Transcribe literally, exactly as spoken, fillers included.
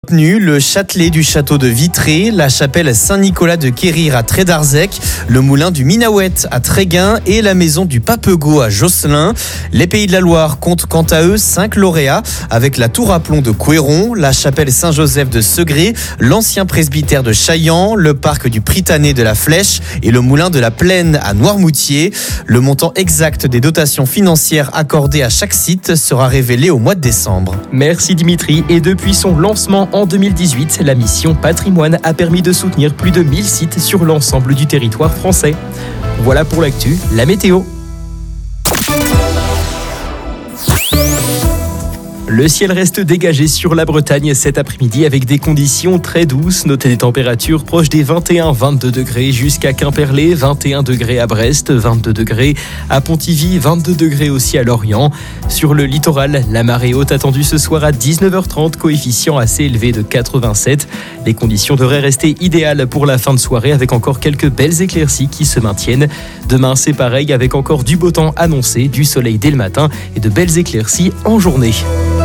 Le Châtelet du château de Vitré, la chapelle Saint-Nicolas de Quérir à Trédarzec, le moulin du Minahouet à Tréguin et la maison du Papegau à Josselin. Les Pays de la Loire comptent quant à eux cinq lauréats avec la tour à plomb de Couéron, la chapelle Saint-Joseph de Segré, l'ancien presbytère de Chaillan, le parc du Pritané de la Flèche et le moulin de la Plaine à Noirmoutier. Le montant exact des dotations financières accordées à chaque site sera révélé au mois de décembre. Merci Dimitri. Et depuis son lancement en deux mille dix-huit, la mission Patrimoine a permis de soutenir plus de mille sites sur l'ensemble du territoire français. Voilà pour l'actu, la météo. Le ciel reste dégagé sur la Bretagne cet après-midi avec des conditions très douces. Notez des températures proches des vingt et un à vingt-deux degrés jusqu'à Quimperlé, vingt et un degrés à Brest, vingt-deux degrés à Pontivy, vingt-deux degrés aussi à Lorient. Sur le littoral, la marée haute attendue ce soir à dix-neuf heures trente, coefficient assez élevé de quatre-vingt-sept. Les conditions devraient rester idéales pour la fin de soirée avec encore quelques belles éclaircies qui se maintiennent. Demain, c'est pareil avec encore du beau temps annoncé, du soleil dès le matin et de belles éclaircies en journée.